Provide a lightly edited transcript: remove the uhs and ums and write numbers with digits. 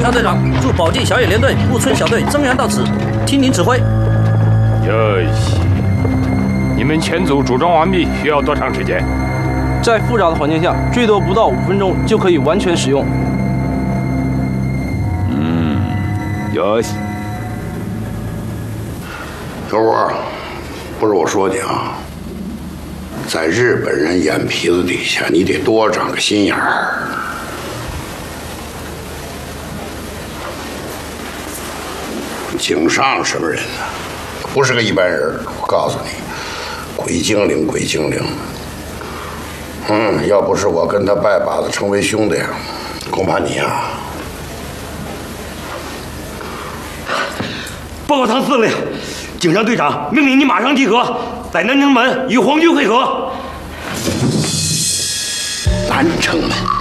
常队长驻宝鸡小野联队步村小队增援到此，听您指挥。 哟西，你们全组组装完毕，需要多长时间？ 在复杂的环境下，最多不到5分钟就可以完全使用。 哟西， 小伙，不是我说你啊，在日本人眼皮子底下，你得多长个心眼儿。井上什么人呢？不是个一般人，我告诉你，鬼精灵，鬼精灵。要不是我跟他拜把子成为兄弟，恐怕你啊。 报告唐司令，井上队长命令你马上集合，在南城门与皇军会合。 南城门。